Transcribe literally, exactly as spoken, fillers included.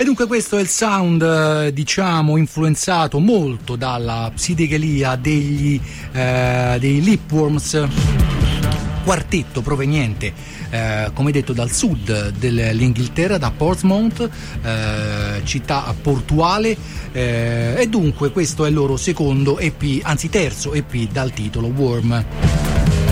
E dunque questo è il sound, eh, diciamo, influenzato molto dalla psichedelia degli eh, dei Lipworms, quartetto proveniente, eh, come detto, dal sud dell'Inghilterra, da Portsmouth, eh, città portuale, eh, e dunque questo è il loro secondo E P, anzi terzo E P dal titolo Worm.